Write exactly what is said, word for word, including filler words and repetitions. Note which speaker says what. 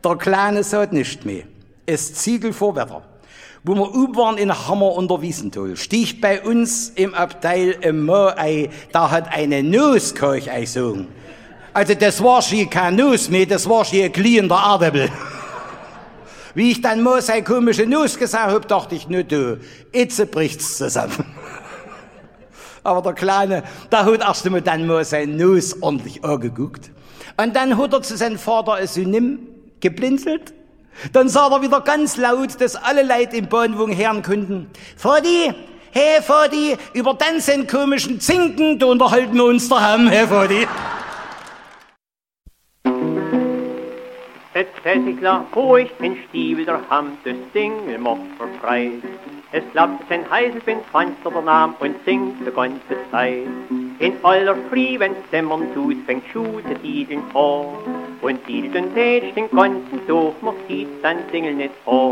Speaker 1: Der Kleine sagt nicht mehr. Es Ziegel vor Wetter. Wo wir oben waren in Hammer unter Wiesentol, stieg bei uns im Abteil im Moei, da hat eine Nusskorch gesungen. Also das war schon kein Nuss mehr, das war schon ein gliehender Erdäpfel. Wie ich dann mal seine komische Nuss gesagt hab, dachte ich, nur du, jetzt bricht's zusammen. Aber der Kleine, der hat erst einmal dann mal seine Nuss ordentlich angeguckt. Und dann hat er zu seinem Vater ein Synonym geblinzelt. Dann sagt er wieder ganz laut, dass alle Leute im Bahnwagen hören konnten. Vati, hey Vati, über den sind komischen Zinken, da unterhalten wir uns daheim, hey Vati.
Speaker 2: Et Fässigler hoch in Stiefel der Hand des Dingel macht verfreit. Es klappt sein Heiselbind Fenster der Namen und singt die ganze Zeit. In aller Früh, wenn's dämmern tut, fängt Schuh zu tiedeln an. Und tiedelt und tätscht den ganzen Tag, man sieht dann Dingel nicht an.